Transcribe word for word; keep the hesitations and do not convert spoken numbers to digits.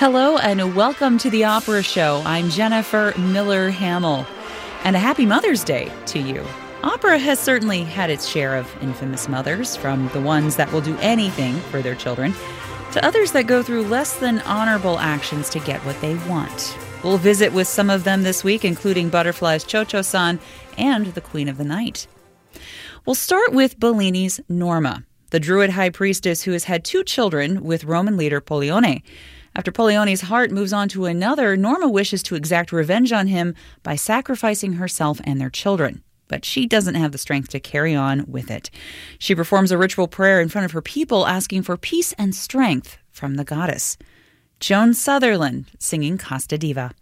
Hello and welcome to the Opera Show. I'm Jennifer Miller Hamill. And a happy Mother's Day to you. Opera has certainly had its share of infamous mothers, from the ones that will do anything for their children to others that go through less than honorable actions to get what they want. We'll visit with some of them this week, including Butterfly's Cho-Cho-san and the Queen of the Night. We'll start with Bellini's Norma, the Druid high priestess who has had two children with Roman leader Pollione. After Pollione's heart moves on to another, Norma wishes to exact revenge on him by sacrificing herself and their children. But she doesn't have the strength to carry on with it. She performs a ritual prayer in front of her people, asking for peace and strength from the goddess. Joan Sutherland singing Costa Diva.